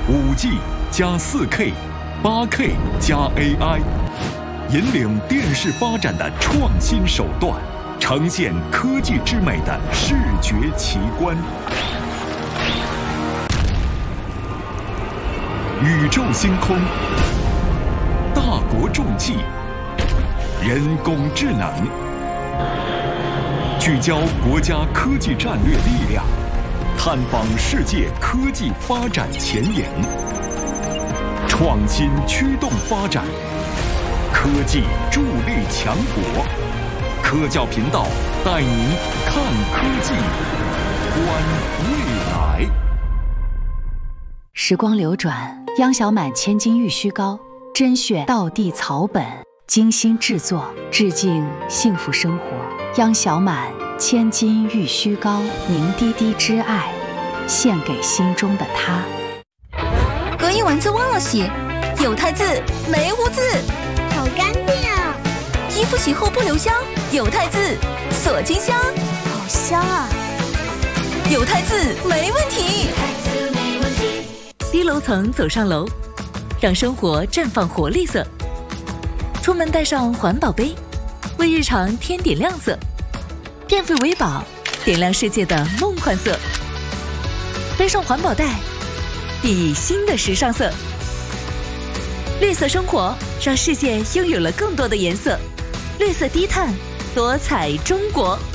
5G 加 4K、8K 加 AI， 引领电视发展的创新手段，呈现科技之美的视觉奇观。宇宙星空，大国重器，人工智能，聚焦国家科技战略力量，探访世界科技发展前沿，创新驱动发展，科技助力强国。科教频道带您看科技，观未来。 时光流转，央小满千金玉虚膏，甄选道地草本，精心制作，致敬幸福生活。央小满千金玉虚膏，凝滴滴之爱，献给心中的他。 隔夜丸子忘了洗，有汰渍没污渍， 好干净啊！ 衣服洗后不留香，有汰渍锁金香， 好香啊！ 有汰渍没问题。 低楼层走上楼，让生活绽放活力色。出门带上环保杯，为日常添点亮色。电费维宝，点亮世界的梦幻色。背上环保袋，熠熠新的时尚色。绿色生活，让世界拥有了更多的颜色。绿色低碳，多彩中国。